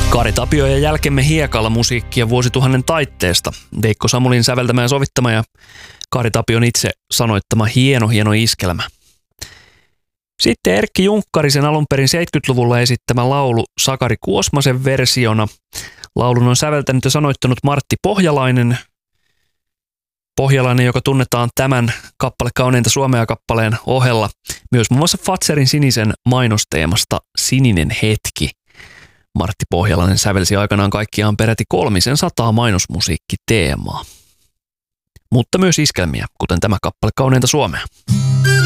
Kari Tapio ja Jälkemme hiekalla musiikkia vuosituhannen taitteesta. Veikko Samulin säveltämä ja sovittama ja Kari Tapion itse sanoittama hieno iskelmä. Sitten Erkki Junkkarisen alun perin 70-luvulla esittämä laulu Sakari Kuosmasen versiona. Laulun on säveltänyt ja sanoittanut Martti Pohjalainen. Pohjalainen, joka tunnetaan tämän kappale Kauneinta Suomea -kappaleen ohella myös muun muassa Fatserin sinisen mainosteemasta Sininen hetki. Martti Pohjalainen sävelsi aikanaan kaikkiaan peräti 300 mainosmusiikkiteemaa. Mutta myös iskelmiä, kuten tämä kappale Kauneinta Suomea.